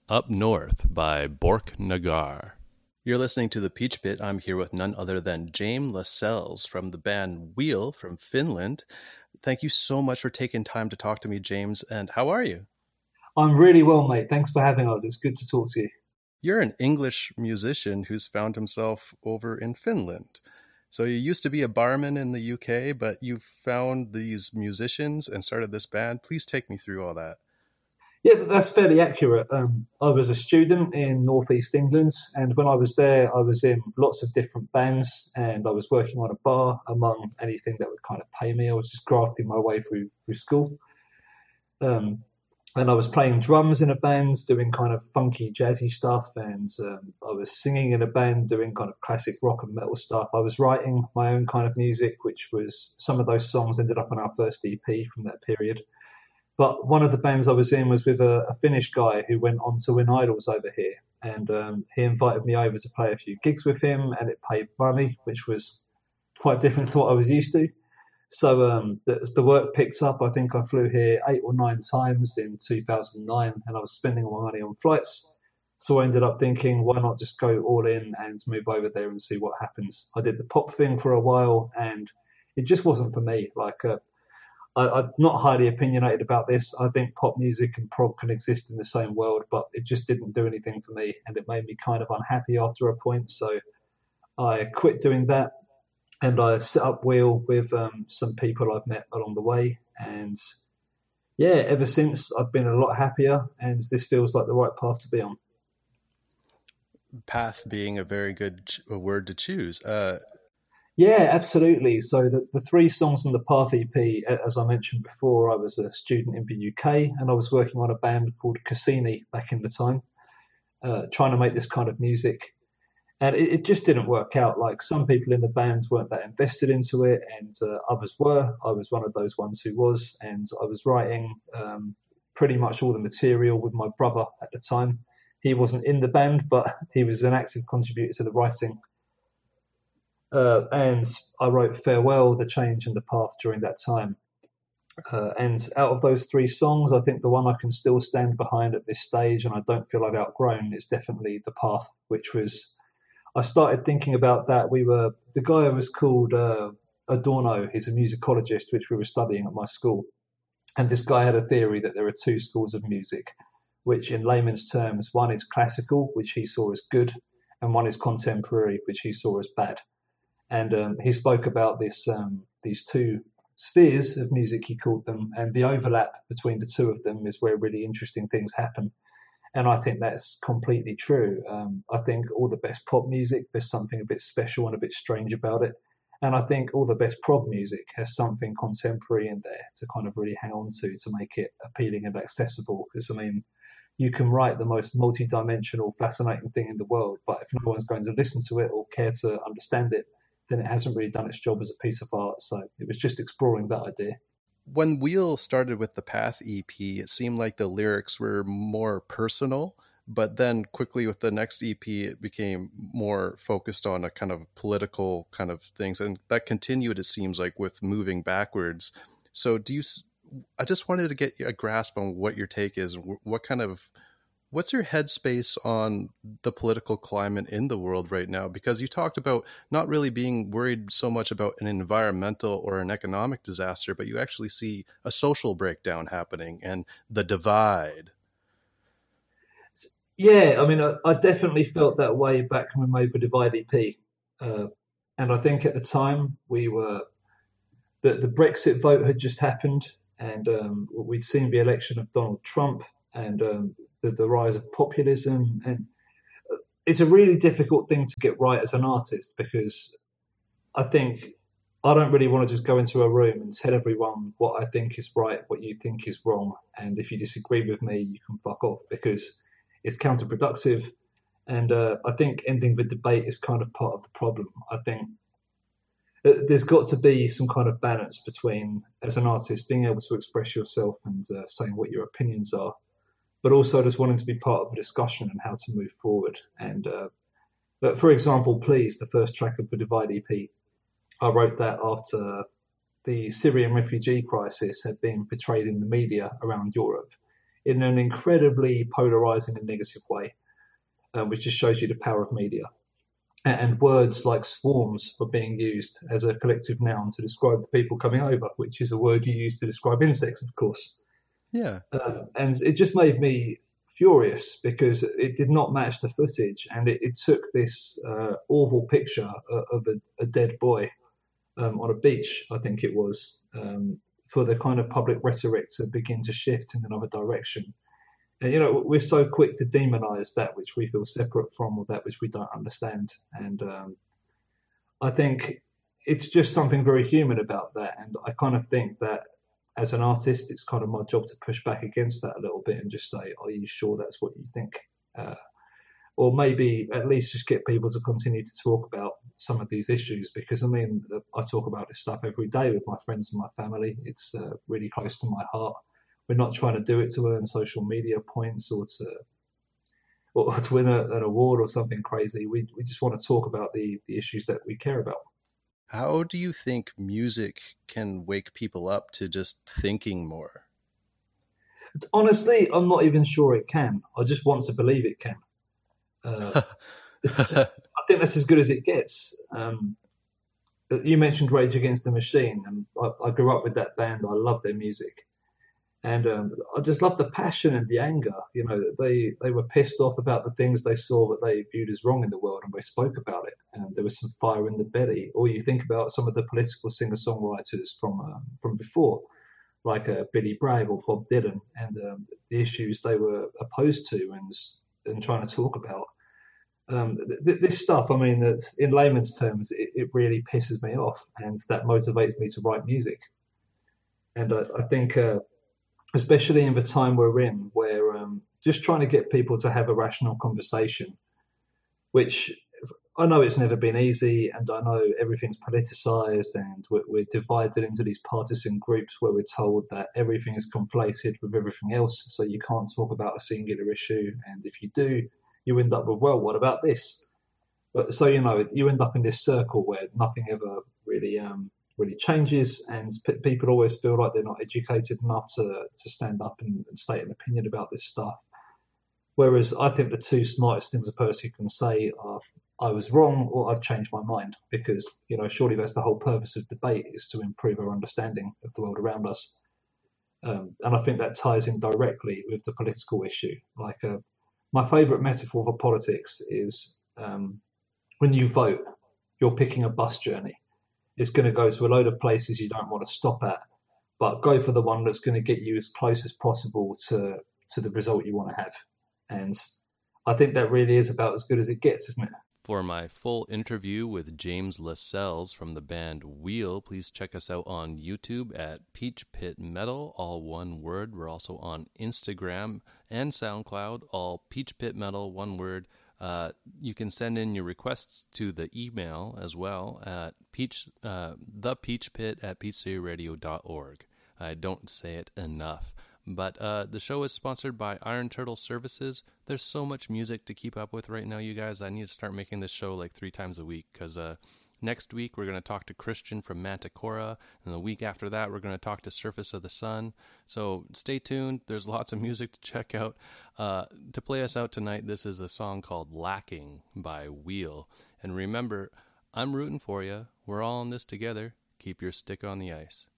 Up North by Bork Nagar. You're listening to The Peach Pit. I'm here with none other than James Lascelles from the band Wheel from Finland. Thank you so much for taking time to talk to me, James. And how are you? I'm really well, mate. Thanks for having us. It's good to talk to you. You're an English musician who's found himself over in Finland. So you used to be a barman in the UK, but you found these musicians and started this band. Please take me through all that. Yeah, that's fairly accurate. I was a student in Northeast England, and when I was there, I was in lots of different bands, and I was working on a bar among anything that would kind of pay me. I was just grafting my way through school. Um, and I was playing drums in a band, doing kind of funky jazzy stuff, and I was singing in a band, doing kind of classic rock and metal stuff. I was writing my own kind of music, which was some of those songs ended up on our first EP from that period. But one of the bands I was in was with a Finnish guy who went on to win Idols over here, and he invited me over to play a few gigs with him, and it paid money, which was quite different to what I was used to. So as the work picked up, I think I flew here 8 or 9 times in 2009, and I was spending all my money on flights. So I ended up thinking, why not just go all in and move over there and see what happens? I did the pop thing for a while, and it just wasn't for me. I'm not highly opinionated about this. I think pop music and prog can exist in the same world, but it just didn't do anything for me, and it made me kind of unhappy after a point. So I quit doing that, and I set up Wheel with some people I've met along the way. And yeah, ever since I've been a lot happier, and this feels like the right path to be on. Path being a very good word to choose. Yeah, absolutely. So the three songs on the Path EP, as I mentioned before, I was a student in the UK, and I was working on a band called Cassini back in the time, trying to make this kind of music. And it just didn't work out. Like, some people in the band weren't that invested into it, and others were. I was one of those ones who was, and I was writing pretty much all the material with my brother at the time. He wasn't in the band, but he was an active contributor to the writing. And I wrote Farewell, The Change, and The Path during that time. And out of those three songs, I think the one I can still stand behind at this stage, and I don't feel I've outgrown, is definitely The Path, which was, I started thinking about that. The guy was called Adorno. He's a musicologist, which we were studying at my school. And this guy had a theory that there are two schools of music, which in layman's terms, one is classical, which he saw as good, and one is contemporary, which he saw as bad. And he spoke about these two spheres of music, he called them, and the overlap between the two of them is where really interesting things happen. And I think that's completely true. I think all the best pop music, there's something a bit special and a bit strange about it. And I think all the best prog music has something contemporary in there to kind of really hang on to make it appealing and accessible. Because, I mean, you can write the most multi-dimensional, fascinating thing in the world, but if no one's going to listen to it or care to understand it, then it hasn't really done its job as a piece of art. So it was just exploring that idea. When Wheel started with the Path EP, it seemed like the lyrics were more personal, but then quickly with the next EP, it became more focused on a kind of political kind of things. And that continued, it seems like, with Moving Backwards. So I just wanted to get a grasp on what your take is. What's your headspace on the political climate in the world right now? Because you talked about not really being worried so much about an environmental or an economic disaster, but you actually see a social breakdown happening and the divide. Yeah, I mean, I definitely felt that way back when we made the Divide EP. And I think at the time the Brexit vote had just happened, and we'd seen the election of Donald Trump, and the rise of populism. And it's a really difficult thing to get right as an artist, because I think I don't really want to just go into a room and tell everyone what I think is right, what you think is wrong. And if you disagree with me, you can fuck off, because it's counterproductive. And I think ending the debate is kind of part of the problem. I think there's got to be some kind of balance between, as an artist, being able to express yourself and saying what your opinions are, but also just wanting to be part of the discussion and how to move forward. And but for example, Please, the first track of the Divide EP, I wrote that after the Syrian refugee crisis had been portrayed in the media around Europe in an incredibly polarizing and negative way, which just shows you the power of media. And words like swarms were being used as a collective noun to describe the people coming over, which is a word you use to describe insects, of course. Yeah. And it just made me furious because it did not match the footage, and it took this awful picture of a dead boy on a beach, I think it was, for the kind of public rhetoric to begin to shift in another direction. And, we're so quick to demonize that which we feel separate from or that which we don't understand. And I think it's just something very human about that. And I kind of think that as an artist, it's kind of my job to push back against that a little bit and just say, are you sure that's what you think? Or maybe at least just get people to continue to talk about some of these issues, because I talk about this stuff every day with my friends and my family. It's really close to my heart. We're not trying to do it to earn social media points or to win an award or something crazy. We just want to talk about the issues that we care about. How do you think music can wake people up to just thinking more? Honestly, I'm not even sure it can. I just want to believe it can. I think that's as good as it gets. You mentioned Rage Against the Machine, and I grew up with that band. I love their music. And I just love the passion and the anger. They were pissed off about the things they saw that they viewed as wrong in the world, and they spoke about it. And there was some fire in the belly. Or you think about some of the political singer-songwriters from before, like Billy Bragg or Bob Dylan, and the issues they were opposed to and trying to talk about. This stuff, that in layman's terms, it really pisses me off, and that motivates me to write music. And I think, especially in the time we're in, where just trying to get people to have a rational conversation, which I know it's never been easy, and I know everything's politicized, and we're divided into these partisan groups where we're told that everything is conflated with everything else, so you can't talk about a singular issue, and if you do, you end up with, well, what about this? But so you end up in this circle where nothing ever really changes, and people always feel like they're not educated enough to stand up and state an opinion about this stuff. Whereas I think the two smartest things a person can say are, I was wrong, or I've changed my mind, because surely that's the whole purpose of debate, is to improve our understanding of the world around us. And I think that ties in directly with the political issue. Like my favourite metaphor for politics is when you vote, you're picking a bus journey. It's going to go to a load of places you don't want to stop at, but go for the one that's going to get you as close as possible to the result you want to have. And I think that really is about as good as it gets, isn't it? For my full interview with James Lascelles from the band Wheel, please check us out on YouTube at Peach Pit Metal, all one word. We're also on Instagram and SoundCloud, all Peach Pit Metal, one word. You can send in your requests to the email as well at thepeachpit@peachcityradio.org. I don't say it enough. But the show is sponsored by Iron Turtle Services. There's so much music to keep up with right now, you guys. I need to start making this show like 3 times a week, because next week we're going to talk to Christian from Manticora, and the week after that we're going to talk to Surface of the Sun. So stay tuned. There's lots of music to check out. To play us out tonight, this is a song called Lacking by Wheel. And remember, I'm rooting for you. We're all in this together. Keep your stick on the ice.